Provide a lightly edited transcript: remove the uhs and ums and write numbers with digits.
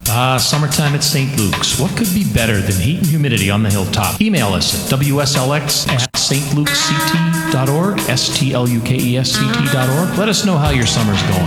Summertime at St. Luke's. What could be better than heat and humidity on the hilltop? Email us at wslx@stlukesc.org, STLUKESCT.org. Let us know how your summer's going.